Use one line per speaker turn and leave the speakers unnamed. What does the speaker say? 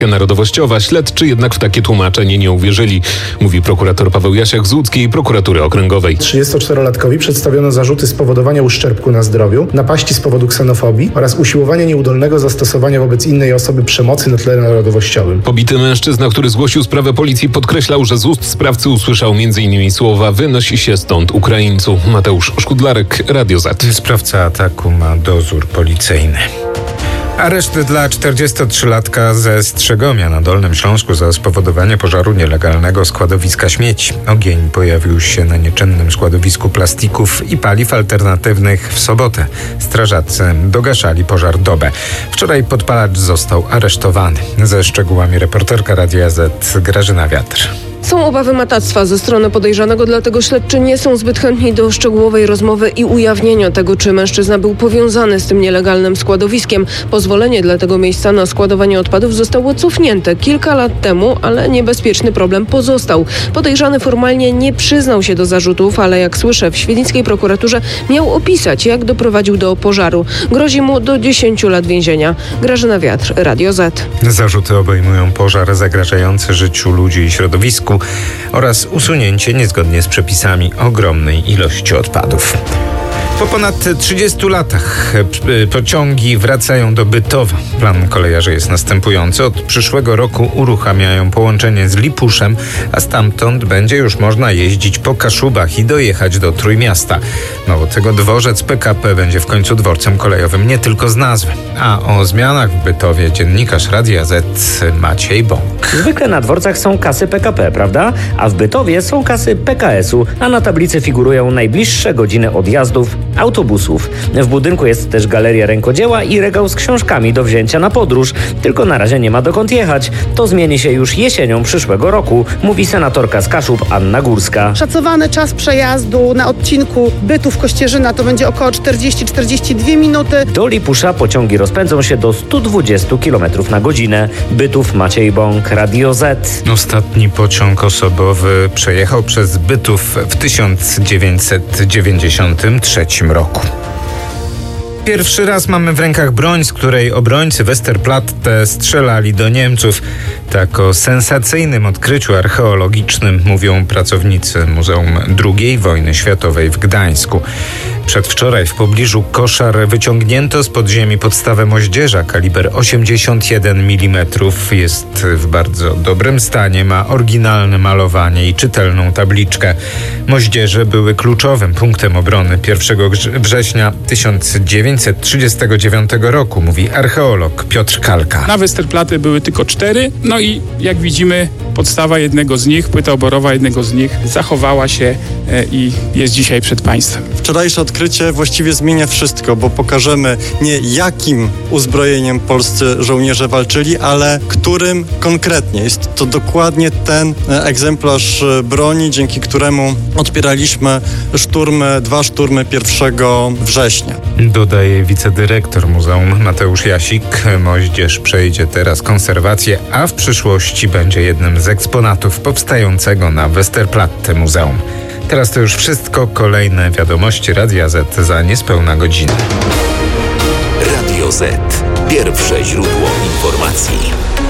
narodowościowa. Śledczy jednak w takie tłumaczenie nie uwierzyli, mówi prokurator Paweł Jasiak z łódzkiej prokuratury okręgowej.
34-latkowi przedstawiono zarzuty spowodowania uszczerbku na zdrowiu, napaści z powodu ksenofobii oraz usiłowania nieudolnego zastosowania wobec innej osoby przemocy na tle narodowościowym.
Pobity mężczyzna, który zgłosił sprawę policji, podkreślał, że z ust sprawcy usłyszał m.in. słowa „wynoś się stąd, Ukraińcu”. Mateusz Szkudlarek, Radio Z.
Sprawca ataku ma dozór policyjny. Areszt dla 43-latka ze Strzegomia na Dolnym Śląsku za spowodowanie pożaru nielegalnego składowiska śmieci. Ogień pojawił się na nieczynnym składowisku plastików i paliw alternatywnych w sobotę. Strażacy dogaszali pożar dobę. Wczoraj podpalacz został aresztowany. Ze szczegółami reporterka Radia Z Grażyna Wiatr.
Są obawy matactwa ze strony podejrzanego, dlatego śledczy nie są zbyt chętni do szczegółowej rozmowy i ujawnienia tego, czy mężczyzna był powiązany z tym nielegalnym składowiskiem. Pozwolenie dla tego miejsca na składowanie odpadów zostało cofnięte kilka lat temu, ale niebezpieczny problem pozostał. Podejrzany formalnie nie przyznał się do zarzutów, ale jak słyszę, w świdnickiej prokuraturze miał opisać, jak doprowadził do pożaru. Grozi mu do 10 lat więzienia. Grażyna Wiatr, Radio Z.
Zarzuty obejmują pożar zagrażający życiu ludzi i środowisku oraz usunięcie niezgodnie z przepisami ogromnej ilości odpadów. Po ponad 30 latach pociągi wracają do Bytowa. Plan kolejarzy jest następujący. Od przyszłego roku uruchamiają połączenie z Lipuszem, a stamtąd będzie już można jeździć po Kaszubach i dojechać do Trójmiasta. Mało tego, dworzec PKP będzie w końcu dworcem kolejowym nie tylko z nazwy. A o zmianach w Bytowie dziennikarz Radia Z Maciej Bąk.
Zwykle na dworcach są kasy PKP, prawda? A w Bytowie są kasy PKS-u, a na tablicy figurują najbliższe godziny odjazdów autobusów. W budynku jest też galeria rękodzieła i regał z książkami do wzięcia na podróż. Tylko na razie nie ma dokąd jechać. To zmieni się już jesienią przyszłego roku, mówi senatorka z Kaszub Anna Górska.
Szacowany czas przejazdu na odcinku Bytów-Kościerzyna to będzie około 40-42 minuty.
Do Lipusza pociągi rozpędzą się do 120 km na godzinę. Bytów, Maciej Bąk, Radio Z.
Ostatni pociąg osobowy przejechał przez Bytów w 1993 roku. Pierwszy raz mamy w rękach broń, z której obrońcy Westerplatte strzelali do Niemców. Tak o sensacyjnym odkryciu archeologicznym mówią pracownicy Muzeum II Wojny Światowej w Gdańsku. Przedwczoraj w pobliżu Koszar wyciągnięto z podziemi podstawę moździerza kaliber 81 mm. Jest w bardzo dobrym stanie, ma oryginalne malowanie i czytelną tabliczkę. Moździerze były kluczowym punktem obrony 1 września 1939 roku, mówi archeolog Piotr Kalka.
Na Westerplatte były tylko 4, no i jak widzimy podstawa jednego z nich, płyta oborowa jednego z nich zachowała się i jest dzisiaj przed Państwem.
Wczorajsze odkrycie właściwie zmienia wszystko, bo pokażemy nie jakim uzbrojeniem polscy żołnierze walczyli, ale którym konkretnie. Jest to dokładnie ten egzemplarz broni, dzięki któremu odpieraliśmy dwa szturmy 1 września.
Dodaje wicedyrektor muzeum Mateusz Jasik. Moździerz przejdzie teraz konserwację, a w przyszłości będzie jednym z eksponatów powstającego na Westerplatte muzeum. Teraz to już wszystko. Kolejne wiadomości Radia Z za niespełna godzinę.
Radio Z. Pierwsze źródło informacji.